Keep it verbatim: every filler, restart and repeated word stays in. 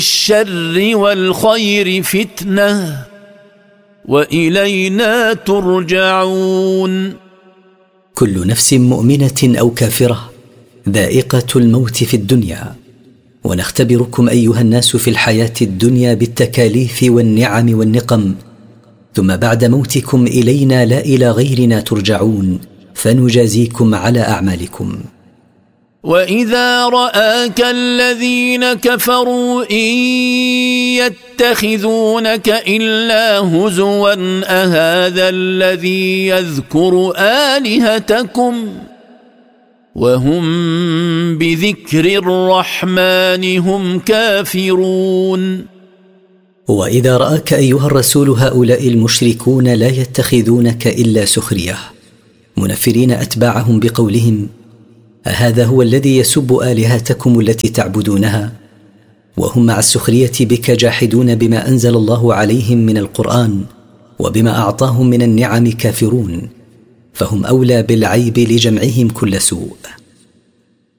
الشر والخير فتنة وإلينا ترجعون. كل نفس مؤمنة أو كافرة ذائقة الموت في الدنيا، ونختبركم أيها الناس في الحياة الدنيا بالتكاليف والنعم والنقم، ثم بعد موتكم إلينا لا إلى غيرنا ترجعون، فنجازيكم على أعمالكم. وإذا رآك الذين كفروا إن يتخذونك إلا هزوا أهذا الذي يذكر آلهتكم وهم بذكر الرحمن هم كافرون. وإذا رآك أيها الرسول هؤلاء المشركون لا يتخذونك إلا سخرية، منفرين أتباعهم بقولهم: أهذا هو الذي يسب آلهتكم التي تعبدونها، وهم مع السخرية بك جاحدون بما أنزل الله عليهم من القرآن وبما أعطاهم من النعم كافرون، فهم أولى بالعيب لجمعهم كل سوء.